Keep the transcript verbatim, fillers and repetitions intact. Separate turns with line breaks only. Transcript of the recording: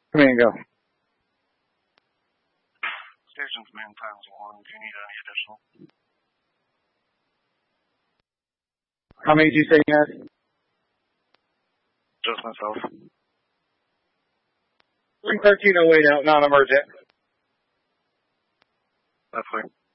Come in and go.
Station's man times one. Do you need any additional?
How many did you say you had?
Just myself.
three thirteen oh eight out, non-emergent.
That's fine.